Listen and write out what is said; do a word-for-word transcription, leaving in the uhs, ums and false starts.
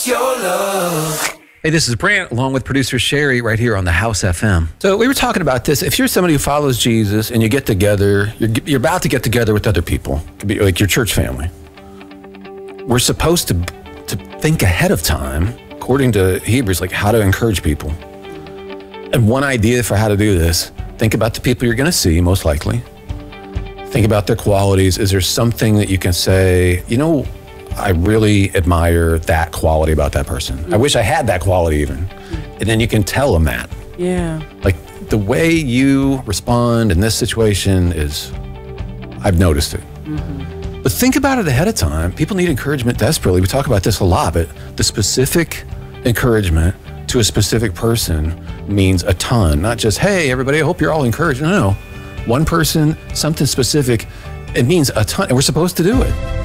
your love. Hey, this is Brant, along with producer Sherry, right here on the House F M. So we were talking about this. If you're somebody who follows Jesus and you get together, you're, you're about to get together with other people, it could be like your church family. We're supposed to, to think ahead of time, according to Hebrews, like how to encourage people. And one idea for how to do this, think about the people you're going to see, most likely. Think about their qualities. Is there something that you can say, you know, I really admire that quality about that person. Mm-hmm. I wish I had that quality even. And then you can tell them that. Yeah. Like the way you respond in this situation is, I've noticed it. Mm-hmm. But think about it ahead of time. People need encouragement desperately. We talk about this a lot, but the specific encouragement to a specific person means a ton. Not just, hey, everybody, I hope you're all encouraged. No, no. One person, something specific, it means a ton, and we're supposed to do it.